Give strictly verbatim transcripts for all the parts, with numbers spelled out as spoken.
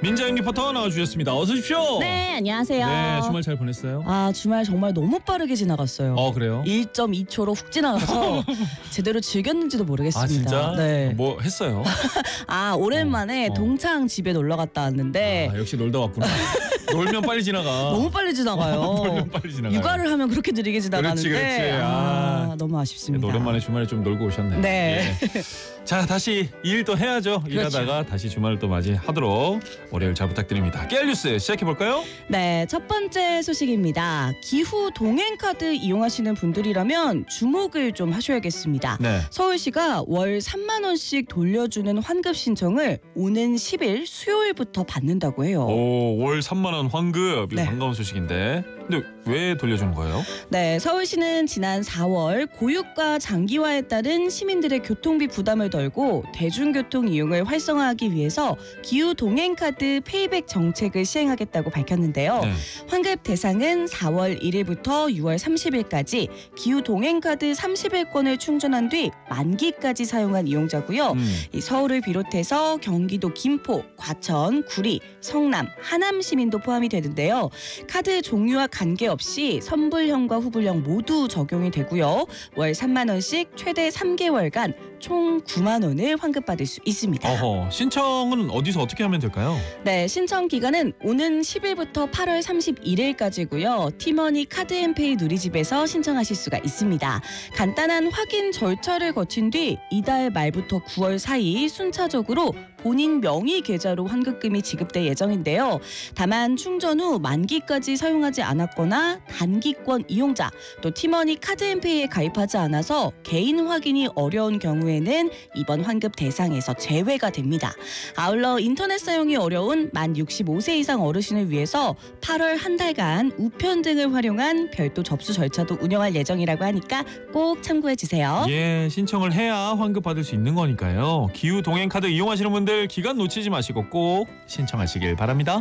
민자영 리포터 나와주셨습니다. 어서 오십시오. 네, 안녕하세요. 네, 주말 잘 보냈어요? 아, 주말 정말 너무 빠르게 지나갔어요. 어, 그래요? 일 점 이 초로 훅 지나가서 제대로 즐겼는지도 모르겠습니다. 아, 진짜? 네. 뭐 했어요? 아, 오랜만에 어, 어. 동창 집에 놀러 갔다 왔는데 아, 역시 놀다 왔구나. 놀면 빨리 지나가. 너무 빨리 지나가요. 놀면 빨리 지나가요. 육아를 하면 그렇게 느리게 지나가는데 그렇지, 그렇지. 아, 아. 너무 아쉽습니다. 오랜만에 주말에 좀 놀고 오셨네요. 네. 예. 자, 다시 일 또 해야죠. 그렇죠. 일하다가 다시 주말을 또 맞이하도록 월요일 잘 부탁드립니다. 깨알 뉴스 시작해볼까요? 네, 첫 번째 소식입니다. 기후 동행 카드 이용하시는 분들이라면 주목을 좀 하셔야겠습니다. 네. 서울시가 월 삼만 원씩 돌려주는 환급 신청을 오는 십 일 수요일부터 받는다고 해요. 오, 월 삼만 원 환급. 이거 네. 반가운 소식인데. 근데 왜 돌려주는 거예요? 네, 서울시는 지난 사월 고육과 장기화에 따른 시민들의 교통비 부담을 덜고 대중교통 이용을 활성화하기 위해서 기후 동행 카드 페이백 정책을 시행하겠다고 밝혔는데요. 네. 환급 대상은 사월 일일부터 유월 삼십일까지 기후 동행 카드 삼십 일권을 충전한 뒤 만기까지 사용한 이용자고요. 음. 이 서울을 비롯해서 경기도 김포, 과천, 구리, 성남, 하남 시민도 포함이 되는데요. 카드 종류와 관계없이 선불형과 후불형 모두 적용이 되고요. 월 삼만 원씩 최대 삼 개월간 총 구만 원을 환급받을 수 있습니다. 어허, 신청은 어디서 어떻게 하면 될까요? 네, 신청 기간은 오는 십 일부터 팔월 삼십일일까지고요. 티머니 카드앤페이 누리집에서 신청하실 수가 있습니다. 간단한 확인 절차를 거친 뒤 이달 말부터 구월 사이 순차적으로 본인 명의 계좌로 환급금이 지급될 예정인데요. 다만 충전 후 만기까지 사용하지 않았거나 단기권 이용자, 또 티머니 카드앤페이에 가입하지 않아서 개인 확인이 어려운 경우에는 이번 환급 대상에서 제외가 됩니다. 아울러 인터넷 사용이 어려운 만 육십오 세 이상 어르신을 위해서 팔월 한 달간 우편 등을 활용한 별도 접수 절차도 운영할 예정이라고 하니까 꼭 참고해 주세요. 예, 신청을 해야 환급 받을 수 있는 거니까요. 기후 동행 카드 이용하시는 분들 기간 놓치지 마시고 꼭 신청하시길 바랍니다.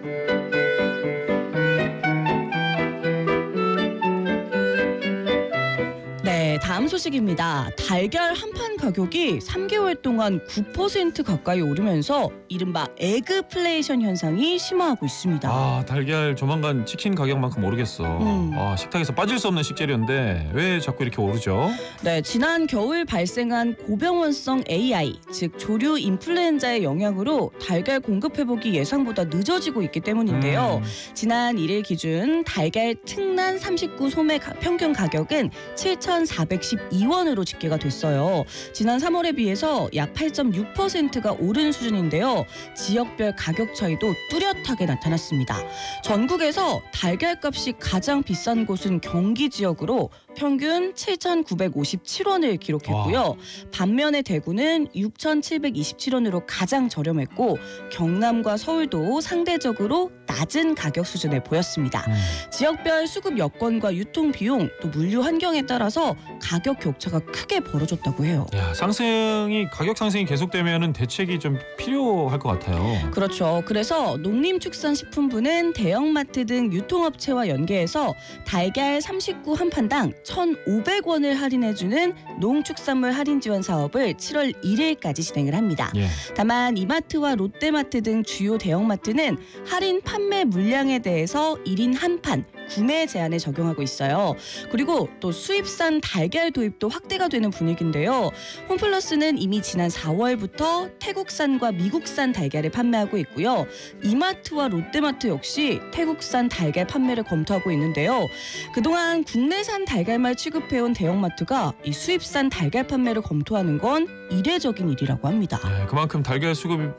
네, 다음 소식입니다. 달걀 한 판 가격이 삼 개월 동안 구 퍼센트 가까이 오르면서 이른바 에그플레이션 현상이 심화하고 있습니다. 아, 달걀 조만간 치킨 가격만큼 오르겠어. 음. 아, 식탁에서 빠질 수 없는 식재료인데 왜 자꾸 이렇게 오르죠? 네, 지난 겨울 발생한 고병원성 에이아이, 즉 조류 인플루엔자의 영향으로 달걀 공급 회복이 예상보다 늦어지고 있기 때문인데요. 음. 지난 일 일 기준 달걀 특난 삼십구 소매 가, 평균 가격은 칠천사백십이 원으로 집계가 됐어요. 지난 삼월에 비해서 약 팔 점 육 퍼센트가 오른 수준인데요. 지역별 가격 차이도 뚜렷하게 나타났습니다. 전국에서 달걀값이 가장 비싼 곳은 경기 지역으로 평균 칠천구백오십칠 원을 기록했고요. 와. 반면에 대구는 육천칠백이십칠 원으로 가장 저렴했고 경남과 서울도 상대적으로 낮은 가격 수준을 보였습니다. 음. 지역별 수급 여건과 유통 비용 또 물류 환경에 따라서 가격 격차가 크게 벌어졌다고 해요. 야, 상승이 가격 상승이 계속되면은 대책이 좀 필요할 것 같아요. 그렇죠. 그래서 농림축산식품부는 대형마트 등 유통업체와 연계해서 달걀 삼십구 한 판당 천오백 원을 할인해주는 농축산물 할인 지원 사업을 칠월 일일까지 진행을 합니다. 예. 다만 이마트와 롯데마트 등 주요 대형마트는 할인 판매 물량에 대해서 일 인 한 판 구매 제한을 적용하고 있어요. 그리고 또 수입산 달걀 도입도 확대가 되는 분위기인데요. 홈플러스는 이미 지난 사월부터 태국산과 미국산 달걀을 판매하고 있고요. 이마트와 롯데마트 역시 태국산 달걀 판매를 검토하고 있는데요. 그동안 국내산 달걀만 취급해온 대형마트가 이 수입산 달걀 판매를 검토하는 건 이례적인 일이라고 합니다. 예, 그만큼 달걀 수급이